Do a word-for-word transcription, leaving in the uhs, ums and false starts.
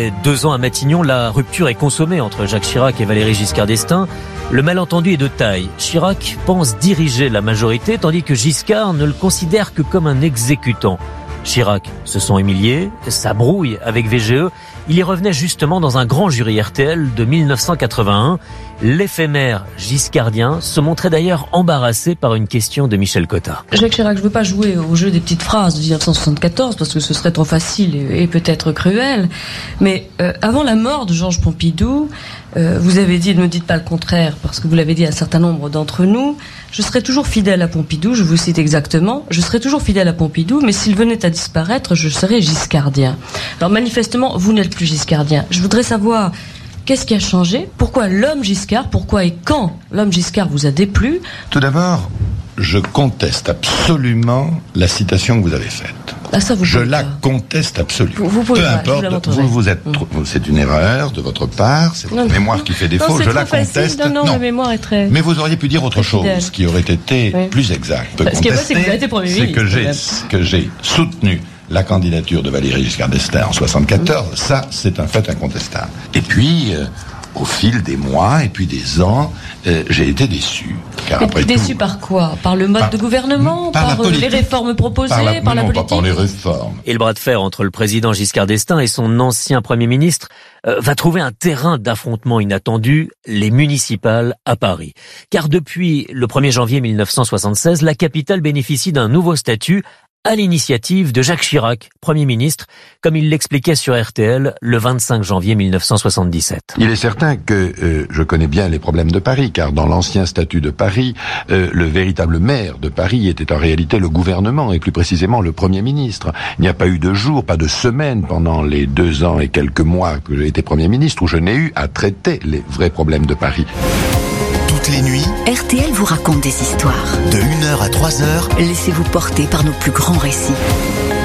ses deux ans à Matignon, la rupture est consommée entre Jacques Chirac et Valéry Giscard d'Estaing. Le malentendu est de taille. Chirac pense diriger la majorité, tandis que Giscard ne le considère que comme un exécutant. Chirac se sent humilié, ça brouille avec V G E. Il y revenait justement dans un grand jury R T L de mille neuf cent quatre-vingt-un. L'éphémère giscardien se montrait d'ailleurs embarrassé par une question de Michel Cotta. Jacques Chirac, je ne veux pas jouer au jeu des petites phrases de dix-neuf cent soixante-quatorze parce que ce serait trop facile et, et peut-être cruel. Mais euh, avant la mort de Georges Pompidou, euh, vous avez dit, ne me dites pas le contraire, parce que vous l'avez dit à un certain nombre d'entre nous, je serai toujours fidèle à Pompidou, je vous cite exactement, je serai toujours fidèle à Pompidou, mais s'il venait à disparaître, je serais giscardien. Alors manifestement, vous n'êtes plus giscardien. Je voudrais savoir... Qu'est-ce qui a changé? Pourquoi l'homme Giscard? Pourquoi et quand l'homme Giscard vous a déplu? Tout d'abord, je conteste absolument la citation que vous avez faite. Ah, ça, vous je pouvez la pas. conteste absolument. Vous, vous pouvez Peu pas, importe, vous, vous, vous êtes, mmh. trop, c'est une erreur de votre part, c'est votre non, mémoire non, qui fait défaut, non, je la facile. conteste. Non, non, non, la mémoire est très... Mais vous auriez pu dire autre chose, fidèle. qui aurait été oui. plus exact. Bah, ce qui est vrai, c'est que vous avez été Premier ministre. C'est que j'ai, que j'ai soutenu la candidature de Valéry Giscard d'Estaing en soixante-quatorze, mmh. ça, c'est un fait incontestable. Et puis... Euh, au fil des mois et puis des ans, euh, j'ai été déçu. Car après déçu tout, par quoi? Par le mode par, de gouvernement? Par, par les réformes proposées? Par la, par la non, politique? pas par les réformes. Et le bras de fer entre le président Giscard d'Estaing et son ancien Premier ministre euh, va trouver un terrain d'affrontement inattendu, les municipales à Paris. Car depuis le premier janvier mille neuf cent soixante-seize, la capitale bénéficie d'un nouveau statut à l'initiative de Jacques Chirac, Premier ministre, comme il l'expliquait sur R T L le vingt-cinq janvier mille neuf cent soixante-dix-sept. Il est certain que euh, je connais bien les problèmes de Paris, car dans l'ancien statut de Paris, euh, le véritable maire de Paris était en réalité le gouvernement, et plus précisément le Premier ministre. Il n'y a pas eu de jour, pas de semaine pendant les deux ans et quelques mois que j'ai été Premier ministre où je n'ai eu à traiter les vrais problèmes de Paris. Toutes les nuits, R T L vous raconte des histoires. De une heure à trois heures, laissez-vous porter par nos plus grands récits.